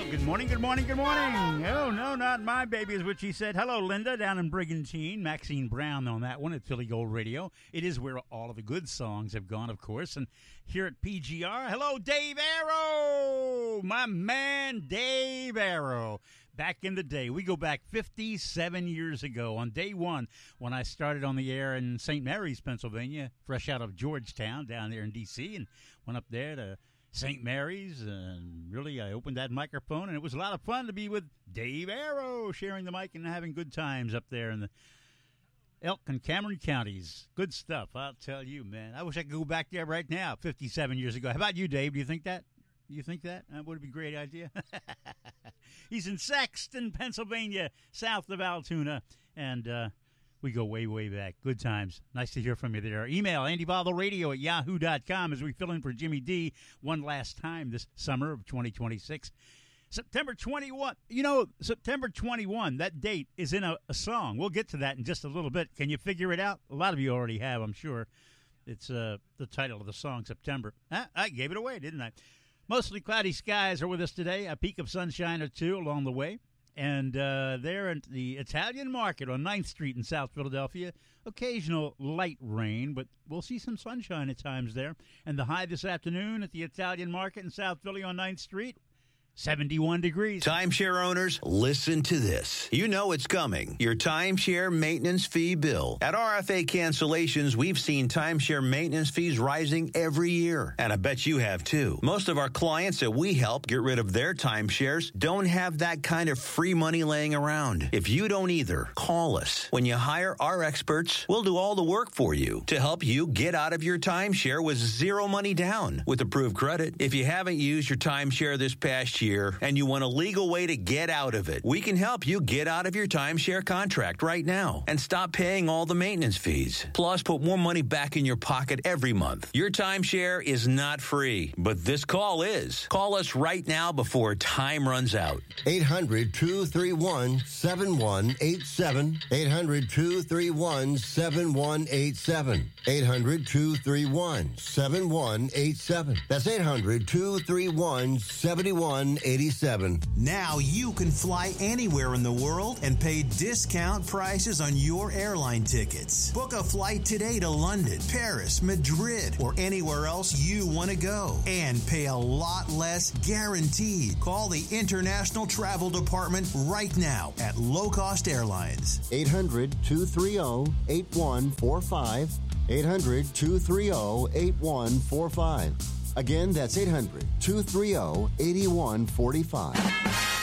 Good morning, good morning, good morning. Oh, no, not my baby, is what she said. Hello, Linda, down in Brigantine. Maxine Brown on that one at Philly Gold Radio. It is where all of the good songs have gone, of course. And here at PGR, hello, Dave Arrow, my man, Dave Arrow. Back in the day, we go back 57 years ago on day one when I started on the air in St. Mary's, Pennsylvania, fresh out of Georgetown down there in D.C., and went up there to St. Mary's, and really I opened that microphone, and it was a lot of fun to be with Dave Arrow, sharing the mic and having good times up there in the Elk and Cameron counties. Good stuff, I'll tell you, man. I wish I could go back there right now, 57 years ago. How about you, Dave? Do you think that? You think that? That would be a great idea. He's in Sexton, Pennsylvania, south of Altoona, and we go way, way back. Good times. Nice to hear from you there. Email andyvaldoradio@yahoo.com as we fill in for Jimmy D one last time this summer of 2026. September 21. You know, September 21, that date is in a song. We'll get to that in just a little bit. Can you figure it out? A lot of you already have, I'm sure. It's the title of the song, September. I gave it away, didn't I? Mostly cloudy skies are with us today. A peak of sunshine or two along the way. And there at the Italian Market on 9th Street in South Philadelphia, occasional light rain, but we'll see some sunshine at times there. And the high this afternoon at the Italian Market in South Philly on 9th Street, 71 degrees. Timeshare owners, listen to this. You know it's coming. Your timeshare maintenance fee bill. At RFA Cancellations, we've seen timeshare maintenance fees rising every year. And I bet you have too. Most of our clients that we help get rid of their timeshares don't have that kind of free money laying around. If you don't either, call us. When you hire our experts, we'll do all the work for you to help you get out of your timeshare with zero money down with approved credit. If you haven't used your timeshare this past year, and you want a legal way to get out of it, we can help you get out of your timeshare contract right now and stop paying all the maintenance fees. Plus, put more money back in your pocket every month. Your timeshare is not free, but this call is. Call us right now before time runs out. 800-231-7187. 800-231-7187. 800-231-7187. That's 800-231-7187. Now you can fly anywhere in the world and pay discount prices on your airline tickets. Book a flight today to London, Paris, Madrid, or anywhere else you want to go and pay a lot less guaranteed. Call the International Travel Department right now at Low Cost Airlines. 800-230-8145. 800-230-8145. Again, that's 800-230-8145.